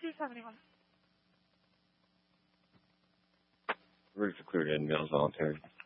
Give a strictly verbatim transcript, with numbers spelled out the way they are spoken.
two seventy-one. Routes are cleared in, males voluntary.